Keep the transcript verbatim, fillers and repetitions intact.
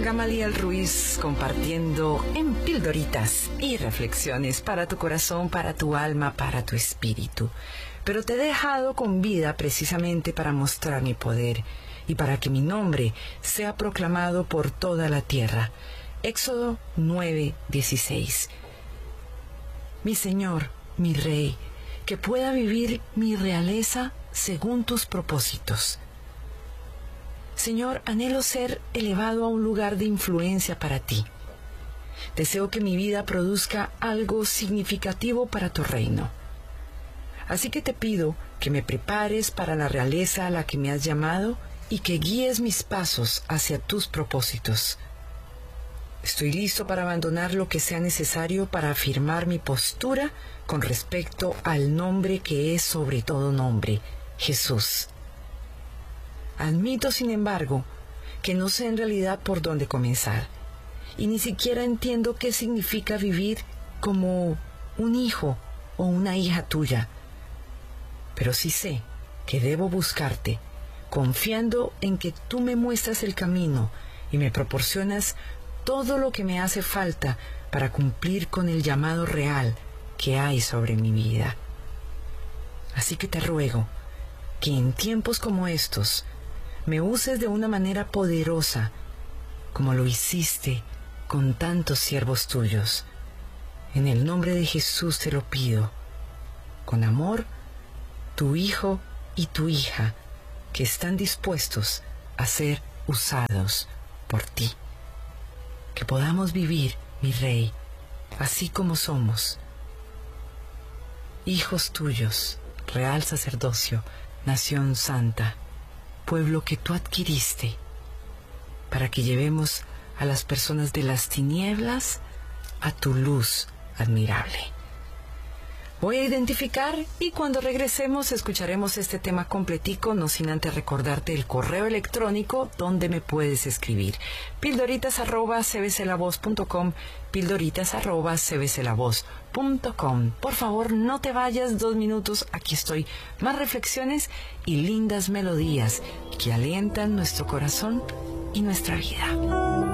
Gamaliel Ruiz compartiendo en pildoritas y reflexiones para tu corazón, para tu alma, para tu espíritu. Pero te he dejado con vida precisamente para mostrar mi poder y para que mi nombre sea proclamado por toda la tierra. Éxodo nueve dieciséis. Mi Señor, mi Rey, que pueda vivir mi realeza según tus propósitos. Señor, anhelo ser elevado a un lugar de influencia para ti. Deseo que mi vida produzca algo significativo para tu reino. Así que te pido que me prepares para la realeza a la que me has llamado y que guíes mis pasos hacia tus propósitos. Estoy listo para abandonar lo que sea necesario para afirmar mi postura con respecto al nombre que es sobre todo nombre, Jesús. Admito, sin embargo, que no sé en realidad por dónde comenzar, y ni siquiera entiendo qué significa vivir como un hijo o una hija tuya. Pero sí sé que debo buscarte, confiando en que tú me muestras el camino y me proporcionas todo lo que me hace falta para cumplir con el llamado real que hay sobre mi vida. Así que te ruego que en tiempos como estos me uses de una manera poderosa, como lo hiciste con tantos siervos tuyos. En el nombre de Jesús te lo pido, con amor, tu hijo y tu hija, que están dispuestos a ser usados por ti. Que podamos vivir, mi Rey, así como somos, hijos tuyos, real sacerdocio, nación santa, pueblo que tú adquiriste, para que llevemos a las personas de las tinieblas a tu luz admirable. Voy a identificar y cuando regresemos escucharemos este tema completico, no sin antes recordarte el correo electrónico donde me puedes escribir. pildoritas arroba c b c la voz punto com, pildoritas arroba c b c la voz punto com. Por favor, no te vayas, dos minutos, aquí estoy. Más reflexiones y lindas melodías que alientan nuestro corazón y nuestra vida.